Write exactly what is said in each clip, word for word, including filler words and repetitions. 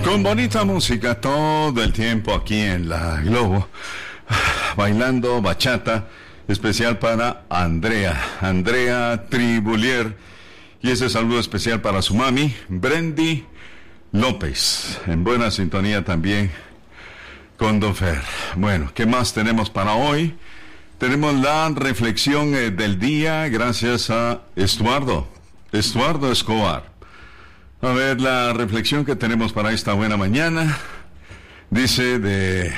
Con bonita música todo el tiempo aquí en la Globo, bailando bachata, especial para Andrea, Andrea Tribulier, y ese saludo especial para su mami, Brendy López, en buena sintonía también con Don Fer. Bueno, ¿qué más tenemos para hoy? Tenemos la reflexión eh, del día, gracias a Estuardo, Estuardo Escobar. A ver, la reflexión que tenemos para esta buena mañana, dice de,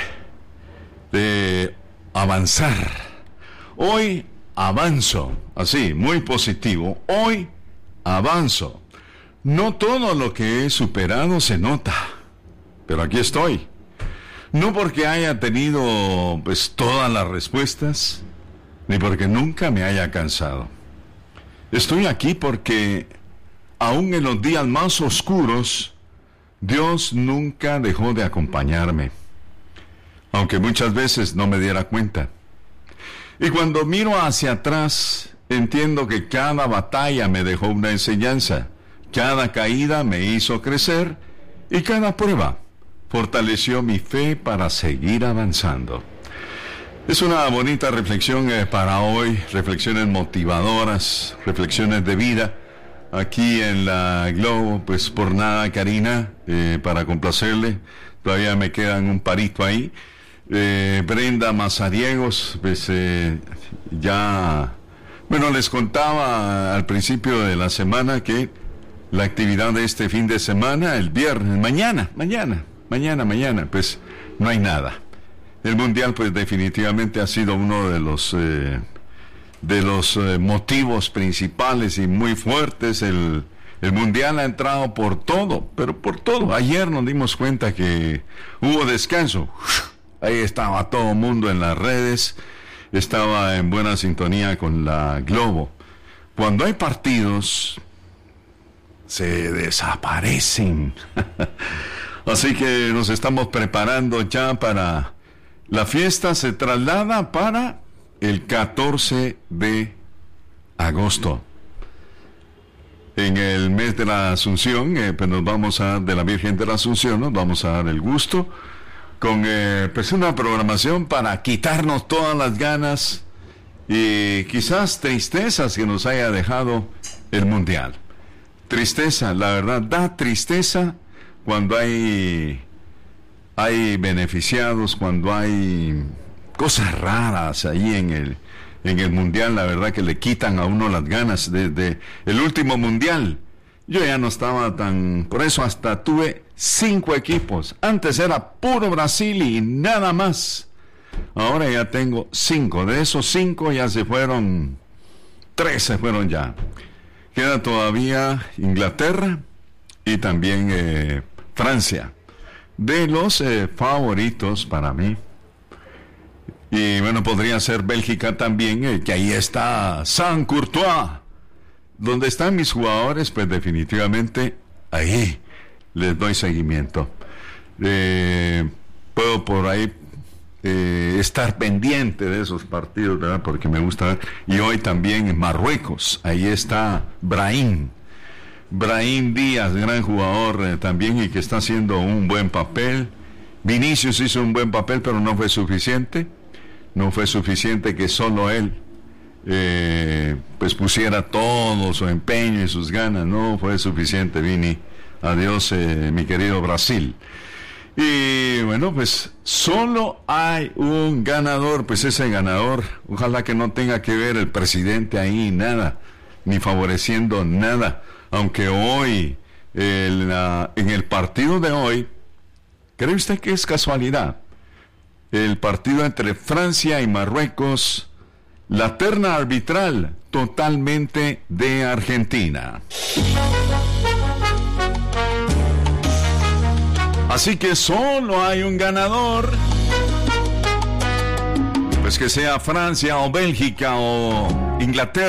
de avanzar. Hoy avanzo, así, muy positivo, hoy avanzo. No todo lo que he superado se nota, pero aquí estoy. No porque haya tenido pues todas las respuestas, ni porque nunca me haya cansado. Estoy aquí porque aún en los días más oscuros, Dios nunca dejó de acompañarme, aunque muchas veces no me diera cuenta. Y cuando miro hacia atrás, entiendo que cada batalla me dejó una enseñanza, cada caída me hizo crecer y cada prueba fortaleció mi fe para seguir avanzando. Es una bonita reflexión eh, para hoy, reflexiones motivadoras, reflexiones de vida, aquí en la Globo. Pues por nada, Karina, eh, para complacerle, todavía me quedan un parito ahí. Eh, Brenda Mazariegos, pues eh, ya, bueno, les contaba al principio de la semana que la actividad de este fin de semana, el viernes, mañana, mañana, mañana, mañana, pues no hay nada. El Mundial, pues definitivamente ha sido uno de los eh, de los eh, motivos principales y muy fuertes. El, el Mundial ha entrado por todo, pero por todo. Ayer nos dimos cuenta que hubo descanso. Ahí estaba todo el mundo en las redes, estaba en buena sintonía con la Globo. Cuando hay partidos, se desaparecen. Así que nos estamos preparando ya para... La fiesta se traslada para el catorce de agosto. En el mes de la Asunción, eh, pues nos vamos a, de la Virgen de la Asunción, nos vamos a dar el gusto con eh, pues una programación para quitarnos todas las ganas y quizás tristezas que nos haya dejado el Mundial. Tristeza, la verdad, da tristeza cuando hay, hay beneficiados, cuando hay cosas raras ahí en el, en el Mundial, la verdad que le quitan a uno las ganas. Desde el último Mundial, yo ya no estaba tan... Por eso hasta tuve cinco equipos. Antes era puro Brasil y nada más. Ahora ya tengo cinco. De esos cinco ya se fueron... Tres se fueron ya. Queda todavía Inglaterra y también eh, Francia. De los eh, favoritos para mí. Y bueno, podría ser Bélgica también, eh, que ahí está San Courtois. Donde están mis jugadores, pues definitivamente ahí les doy seguimiento. Eh, puedo por ahí eh, estar pendiente de esos partidos, ¿verdad? Porque me gusta ver. Y hoy también en Marruecos, ahí está Brahim. Brahim Díaz, gran jugador eh, también, y que está haciendo un buen papel. Vinicius hizo un buen papel, pero no fue suficiente. No fue suficiente que solo él eh, pues pusiera todo su empeño y sus ganas. No fue suficiente, Vini. Adiós, eh, mi querido Brasil. Y bueno, pues solo hay un ganador. Pues ese ganador, ojalá que no tenga que ver el presidente ahí, nada, ni favoreciendo nada. Aunque hoy, el, uh, en el partido de hoy, ¿cree usted que es casualidad? El partido entre Francia y Marruecos, la terna arbitral totalmente de Argentina. Así que solo hay un ganador. Pues que sea Francia o Bélgica o Inglaterra.